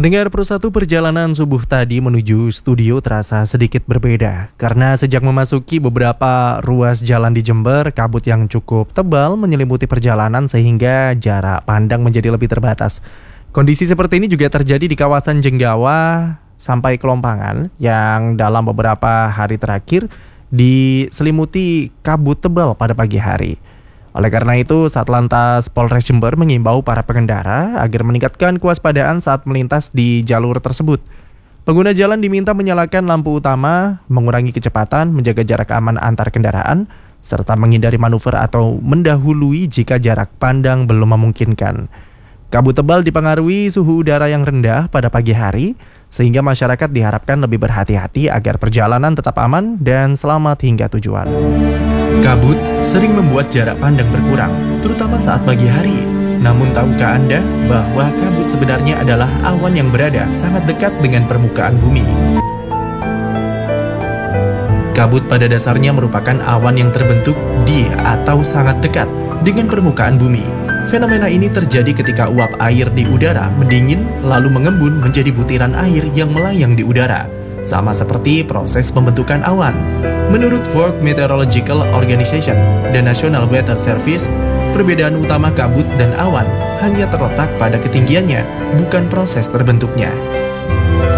Pendengar Persatu, perjalanan subuh tadi menuju studio terasa sedikit berbeda karena sejak memasuki beberapa ruas jalan di Jember, kabut yang cukup tebal menyelimuti perjalanan sehingga jarak pandang menjadi lebih terbatas. Kondisi seperti ini juga terjadi di kawasan Jenggawa sampai Kelompangan yang dalam beberapa hari terakhir diselimuti kabut tebal pada pagi hari. Oleh karena itu, Satlantas Polres Jember mengimbau para pengendara agar meningkatkan kewaspadaan saat melintas di jalur tersebut. Pengguna jalan diminta menyalakan lampu utama, mengurangi kecepatan, menjaga jarak aman antar kendaraan, serta menghindari manuver atau mendahului jika jarak pandang belum memungkinkan. Kabut tebal dipengaruhi suhu udara yang rendah pada pagi hari, sehingga masyarakat diharapkan lebih berhati-hati agar perjalanan tetap aman dan selamat hingga tujuan. Kabut sering membuat jarak pandang berkurang, terutama saat pagi hari. Namun tahukah Anda bahwa kabut sebenarnya adalah awan yang berada sangat dekat dengan permukaan bumi? Kabut pada dasarnya merupakan awan yang terbentuk di atau sangat dekat dengan permukaan bumi. Fenomena ini terjadi ketika uap air di udara mendingin lalu mengembun menjadi butiran air yang melayang di udara. Sama seperti proses pembentukan awan. Menurut World Meteorological Organization dan National Weather Service, perbedaan utama kabut dan awan hanya terletak pada ketinggiannya, bukan proses terbentuknya.